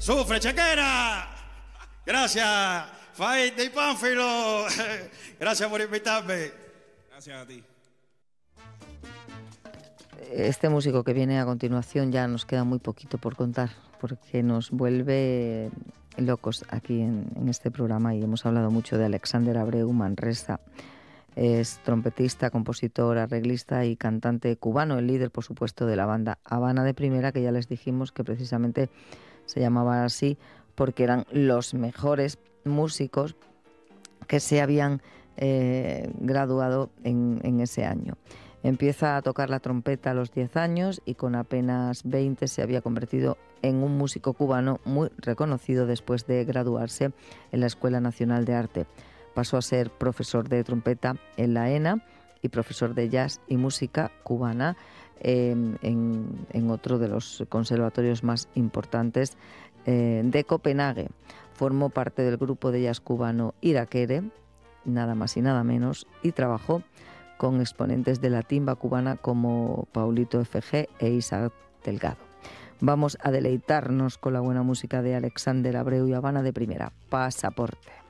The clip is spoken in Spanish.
¡Sufre, chequera! Gracias, Faid de Pánfilo. Gracias por invitarme. Gracias a ti. Este músico que viene a continuación ya nos queda muy poquito por contar, porque nos vuelve locos aquí en este programa, y hemos hablado mucho de Alexander Abreu Manresa. Es trompetista, compositor, arreglista y cantante cubano, el líder, por supuesto, de la banda Habana de Primera, que ya les dijimos que precisamente se llamaba así porque eran los mejores músicos que se habían graduado en ese año. Empieza a tocar la trompeta a los 10 años y con apenas 20 se había convertido en un músico cubano muy reconocido después de graduarse en la Escuela Nacional de Arte. Pasó a ser profesor de trompeta en la ENA y profesor de jazz y música cubana en otro de los conservatorios más importantes de Copenhague. Formó parte del grupo de jazz cubano Irakere, nada más y nada menos, y trabajó con exponentes de la timba cubana como Paulito FG e Isaac Delgado. Vamos a deleitarnos con la buena música de Alexander Abreu y Habana de Primera. Pasaporte.